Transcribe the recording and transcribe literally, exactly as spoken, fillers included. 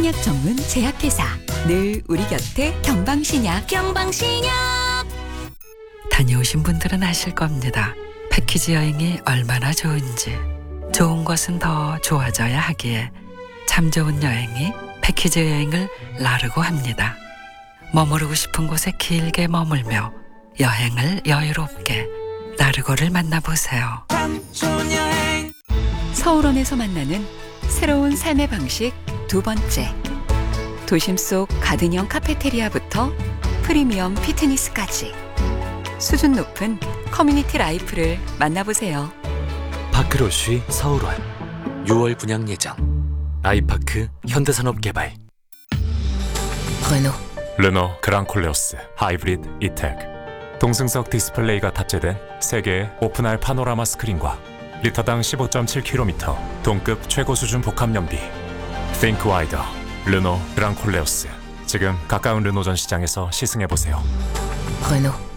한약 전문 제약회사 늘 우리 곁에 경방신약 경방신약. 다녀오신 분들은 아실 겁니다. 패키지 여행이 얼마나 좋은지. 좋은 것은 더 좋아져야 하기에 참 좋은 여행이 패키지 여행을 나르고 합니다. 머무르고 싶은 곳에 길게 머물며 여행을 여유롭게 나르고를 만나보세요. 서울원에서 만나는 새로운 삶의 방식 두 번째. 도심 속 가든형 카페테리아부터 프리미엄 피트니스까지 수준 높은 커뮤니티 라이프를 만나보세요. 파크로쉬 서울원 유월 분양 예정. 아이파크 현대산업개발. 르노 르노 그랑콜레오스 하이브리드 이텍. 동승석 디스플레이가 탑재된 세 개의 오픈할 파노라마 스크린과 리터당 십오 점 칠 킬로미터 동급 최고 수준 복합 연비. Think Wider 르노 그랑콜레오스. 지금 가까운 르노 전 시장에서 시승해보세요. 르노